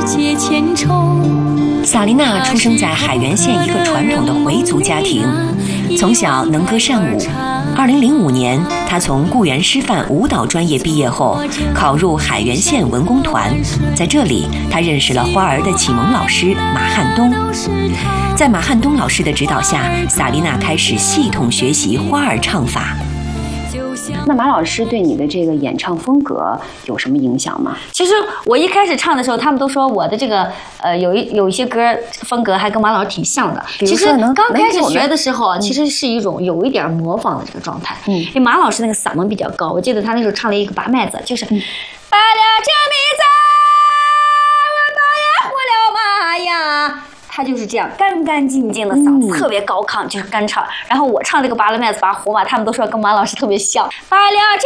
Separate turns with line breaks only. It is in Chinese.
界千重。
萨丽娜出生在海原县一个传统的回族家庭，从小能歌善舞。2005年，她从固原师范舞蹈专业毕业后，考入海原县文工团。在这里，她认识了花儿的启蒙老师马汉东。在马汉东老师的指导下，萨丽娜开始系统学习花儿唱法。
那马老师对你的这个演唱风格有什么影响吗？
其实我一开始唱的时候，他们都说我的这个有一些歌风格还跟马老师挺像的。其实刚开始学的时候，其实是有一点模仿的这个状态。因为马老师那个嗓门比较高，我记得他那时候唱了一个拔麦子，就是拔了这米子，我倒也活了妈呀。他就是这样干干净净的嗓子，特别高亢，就是干唱。然后我唱这个拔了麦子拔胡嘛，他们都说跟马老师特别像。拔了这